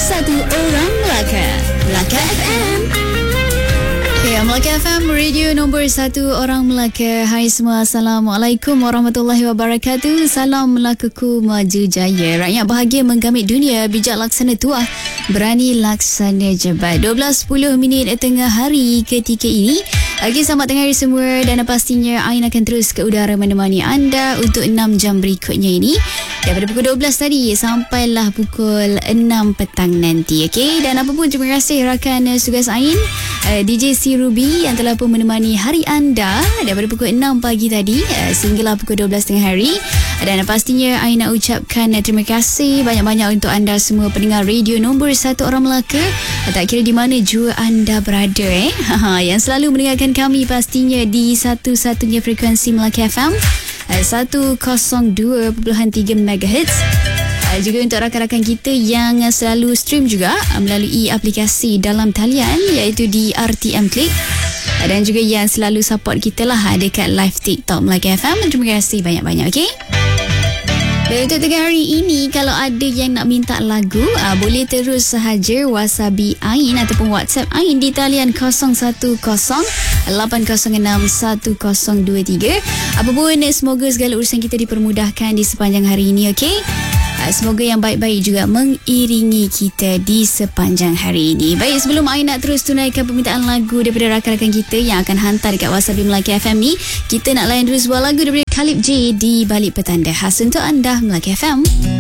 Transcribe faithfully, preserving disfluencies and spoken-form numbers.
Satu Orang Melaka. Melaka F M. Ya, Melaka F M, radio nombor satu Orang Melaka. Hai semua, Assalamualaikum warahmatullahi wabarakatuh. Salam Melakaku maju jaya. Rakyat bahagia menggamit dunia, bijak laksana tuah, berani laksana jebat. dua belas sepuluh minit tengah hari ketika ini. Okey, selamat tengah hari semua, dan pastinya Ain akan terus ke udara menemani anda untuk enam jam berikutnya ini. Daripada pukul dua belas tadi sampailah pukul enam petang nanti. Okey, dan apa pun terima kasih rakan uh, tugas Ain, uh, D J C Ruby yang telah pun menemani hari anda daripada pukul enam pagi tadi uh, sehinggalah pukul dua belas tengah hari. Dan pastinya Ain nak ucapkan uh, terima kasih banyak-banyak untuk anda semua pendengar radio nombor satu Orang Melaka. Uh, tak kira di mana jua anda berada eh. yang selalu mendengarkan kami pastinya di satu-satunya frekuensi Melaka F M seratus dua perpuluhan tiga megahertz. Juga untuk rakan-rakan kita yang selalu stream juga melalui aplikasi dalam talian iaitu di R T M Click, dan juga yang selalu support kita lah dekat live TikTok Melaka F M. Terima kasih banyak-banyak. Okey, dan untuk tengah hari ini, kalau ada yang nak minta lagu, aa, boleh terus sahaja wasabi Ain ataupun WhatsApp Ain di talian kosong satu kosong lapan kosong enam satu kosong dua tiga. Apapun, semoga segala urusan kita dipermudahkan di sepanjang hari ini. Okey, semoga yang baik-baik juga mengiringi kita di sepanjang hari ini. Baik, sebelum Ain nak terus tunaikan permintaan lagu daripada rakan-rakan kita yang akan hantar dekat Wasabi Melaka F M ni, kita nak layan dulu sebuah lagu daripada Khalib J, Di Balik Petanda. Khas untuk anda, Melaka F M.